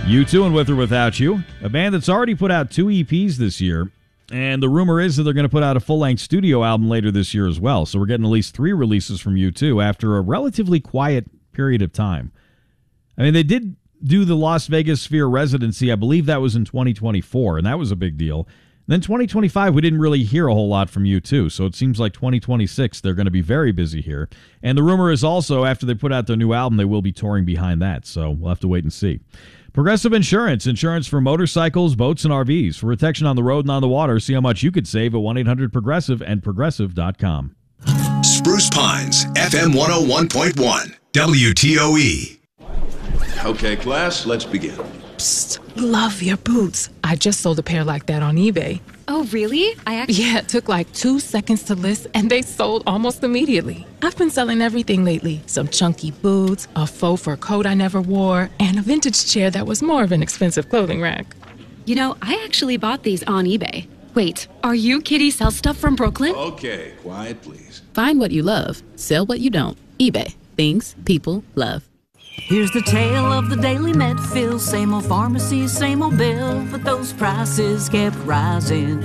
U2 and With or Without You, a band that's already put out 2 EPs this year, and the rumor is that they're going to put out a full-length studio album later this year as well. So we're getting at least 3 releases from U2 after a relatively quiet period of time. I mean, they did do the Las Vegas Sphere residency. I believe that was in 2024, and that was a big deal. And then 2025, we didn't really hear a whole lot from U2, so it seems like 2026, they're going to be very busy here. And the rumor is also, after they put out their new album, they will be touring behind that, so we'll have to wait and see. Progressive Insurance, insurance for motorcycles, boats, and RVs. For protection on the road and on the water, see how much you could save at 1-800-PROGRESSIVE and Progressive.com. Spruce Pines, FM 101.1, WTOE. Okay, class, let's begin. Psst, love your boots. I just sold a pair like that on eBay. Oh, really? Yeah, it took like 2 seconds to list, and they sold almost immediately. I've been selling everything lately. Some chunky boots, a faux fur coat I never wore, and a vintage chair that was more of an expensive clothing rack. You know, I actually bought these on eBay. Wait, are you Kitty Sell Stuff from Brooklyn? Okay, quiet, please. Find what you love. Sell what you don't. eBay. Things people love. Here's the tale of the daily Medfill. Same old pharmacy, same old bill, but those prices kept rising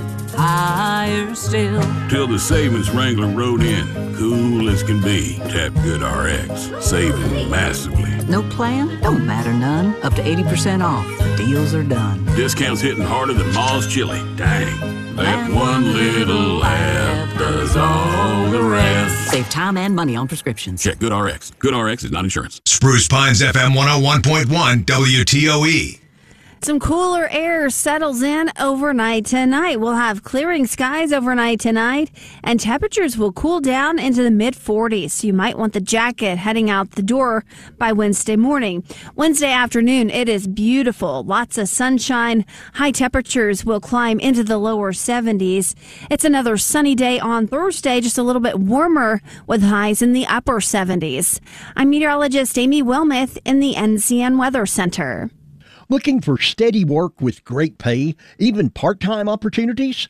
higher still. Till the savings wrangler rode in, cool as can be. Tap GoodRx, saving massively. No plan? Don't matter none. Up to 80% off. The deals are done. Discounts hitting harder than Ma's chili. Dang. That one little app does all the rest. Save time and money on prescriptions. Check GoodRx. GoodRx is not insurance. Spruce Pines, FM 101.1, WTOE. Some cooler air settles in overnight tonight. We'll have clearing skies overnight tonight, and temperatures will cool down into the mid-40s. So you might want the jacket heading out the door by Wednesday morning. Wednesday afternoon, it is beautiful. Lots of sunshine. High temperatures will climb into the lower 70s. It's another sunny day on Thursday, just a little bit warmer with highs in the upper 70s. I'm meteorologist Amy Wilmoth in the NCN Weather Center. Looking for steady work with great pay, even part-time opportunities?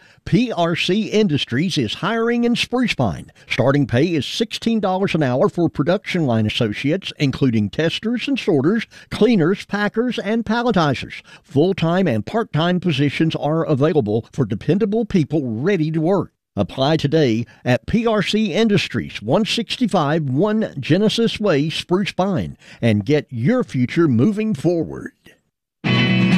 PRC Industries is hiring in Spruce Pine. Starting pay is $16 an hour for production line associates, including testers and sorters, cleaners, packers, and palletizers. Full-time and part-time positions are available for dependable people ready to work. Apply today at PRC Industries, 165 1 Genesis Way, Spruce Pine, and get your future moving forward.